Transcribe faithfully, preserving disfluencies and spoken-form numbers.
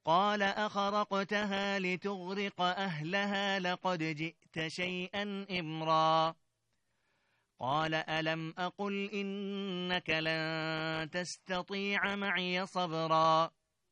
قال أخرقتها لتغرق أهلها لقد جئت شيئا إمرا قال ألم أقل إنك لن تستطيع معي صبرا